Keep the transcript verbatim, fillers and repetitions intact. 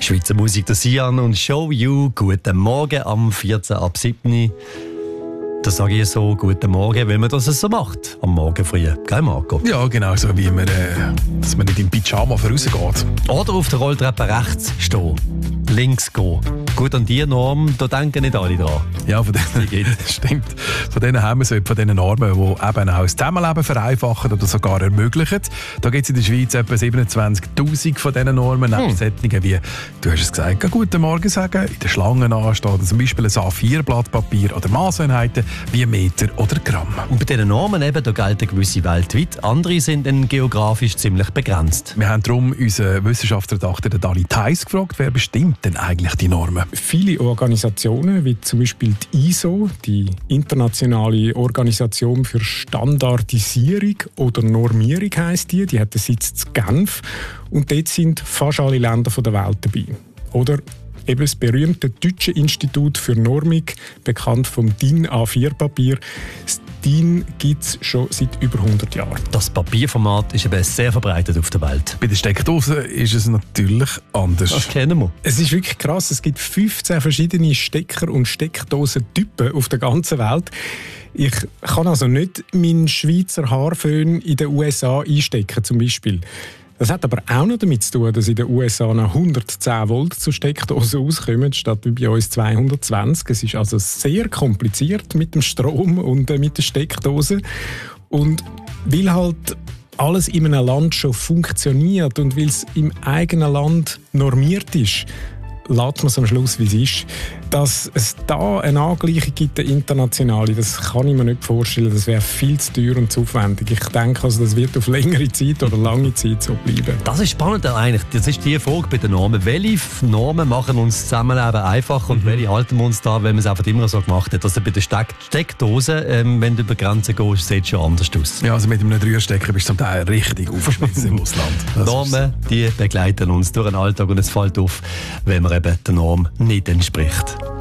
Schweizer Musik, der Sian und Show You. Guten Morgen am vierzehn ab sieben. Da sage ich so, guten Morgen, wenn man das so macht. Am Morgen früh. Gell, Marco? Ja, genau so, wie man, äh, dass man nicht im Pyjama vorausgeht. Oder auf der Rolltreppe rechts stehen. Links gehen. Gut, an diese Norm, da denken nicht alle dran. Ja, von denen, stimmt. Von denen haben wir so, von diesen Normen, die eben auch das Zusammenleben vereinfachen oder sogar ermöglichen. Da gibt es in der Schweiz etwa siebenundzwanzigtausend von diesen Normen. Hm. Neben solchen wie, du hast es gesagt, guten Morgen sagen, in der Schlange anstehen, oder zum Beispiel ein A vier Blatt Papier oder Maßeinheiten wie Meter oder Gramm. Und bei diesen Normen eben, da gelten gewisse weltweit, andere sind dann geografisch ziemlich begrenzt. Wir haben darum unseren Wissenschaftsredakteur Dani Theis gefragt, wer bestimmt denn eigentlich die Normen? Viele Organisationen, wie zum Beispiel die I S O, die Internationale Organisation für Standardisierung oder Normierung heisst die, die hat den Sitz in Genf und dort sind fast alle Länder der Welt dabei. Oder eben das berühmte Deutsche Institut für Normung, bekannt vom D I N A vier Papier. Das D I N gibt es schon seit über hundert Jahren. Das Papierformat ist eben sehr verbreitet auf der Welt. Bei den Steckdosen ist es natürlich anders. Das kennen wir. Es ist wirklich krass. Es gibt fünfzehn verschiedene Stecker- und Steckdosentypen auf der ganzen Welt. Ich kann also nicht meinen Schweizer Haarföhn in den U S A einstecken, zum Beispiel. Das hat aber auch noch damit zu tun, dass in den U S A noch hundertzehn Volt zur Steckdose rauskommen, statt wie bei uns zweihundertzwanzig. Es ist also sehr kompliziert mit dem Strom und äh, mit der Steckdose. Und weil halt alles in einem Land schon funktioniert und weil es im eigenen Land normiert ist, lässt man es am Schluss, wie es ist. Dass es da eine Angleichung gibt, eine internationale, das kann ich mir nicht vorstellen. Das wäre viel zu teuer und zu aufwendig. Ich denke, also, das wird auf längere Zeit oder lange Zeit so bleiben. Das ist spannend eigentlich. Das ist die Frage bei den Normen. Welche Normen machen uns das Zusammenleben einfacher und mhm. welche halten wir uns da, wenn man es einfach immer so gemacht hat? Also bei der Steck Steckdose, ähm, wenn du über Grenzen gehst, sieht es schon anders aus. Ja, also mit einem Dreierstecker bist du zum Teil richtig aufgeschmissen im Ausland. Das Normen, die begleiten uns durch den Alltag und es fällt auf, wenn man eben der Norm nicht entspricht.